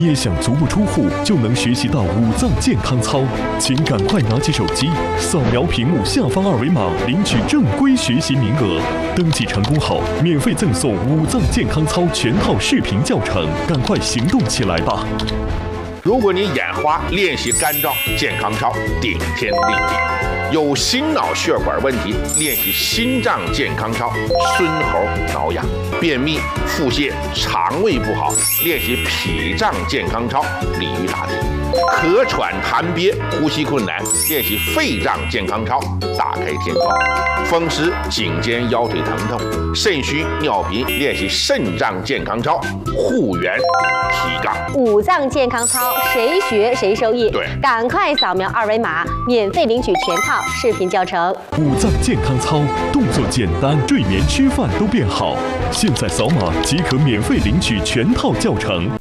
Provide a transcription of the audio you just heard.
也想足不出户就能学习到五脏健康操，请赶快拿起手机，扫描屏幕下方二维码，领取正规学习名额。登记成功后，免费赠送五脏健康操全套视频教程，赶快行动起来吧！ 如果你眼花，练习干燥健康操顶天立地；有心脑血管问题，练习心脏健康操孙猴挠痒；便秘、腹泻、肠胃不好，练习脾脏健康操鲤鱼打挺；咳喘痰憋、呼吸困难，练习肺脏健康操大开天窗；风湿、颈肩腰腿疼痛、肾虚尿频，练习肾脏健康操护元提杠。 五脏健康操谁学谁受益， 对， 赶快扫描二维码，免费领取全套视频教程。 五脏健康操，动作简单，睡眠吃饭都变好。现在扫码即可免费领取全套教程。